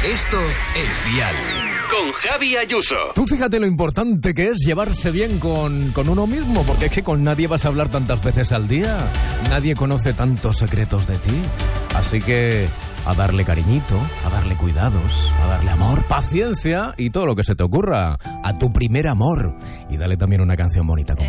Esto es Dial. Con Javi Ayuso. Tú fíjate lo importante que es llevarse bien con uno mismo, porque es que con nadie vas a hablar tantas veces al día. Nadie conoce tantos secretos de ti. Así que a darle cariñito, a darle cuidados, a darle amor, paciencia y todo lo que se te ocurra. A tu primer amor. Y dale también una canción bonita como